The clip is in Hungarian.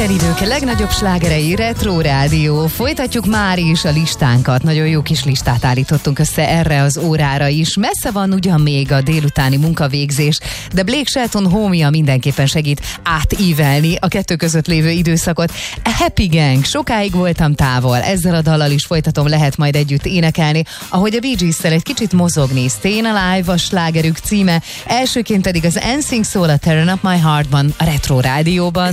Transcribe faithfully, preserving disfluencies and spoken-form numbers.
Minden idők legnagyobb slágerei, Retro Rádió. Folytatjuk már is a listánkat. Nagyon jó kis listát állítottunk össze erre az órára is. Messze van ugyan még a délutáni munkavégzés, de Blake Shelton Home-ja mindenképpen segít átívelni a kettő között lévő időszakot. A Happy Gang, sokáig voltam távol. Ezzel a dallal is folytatom, lehet majd együtt énekelni, ahogy a Bee Gees-szel egy kicsit mozogni. Stayin' Alive a slágerük címe, elsőként pedig az en sync szól a Tearin' Up My Heart-ban, a Retro Rádióban.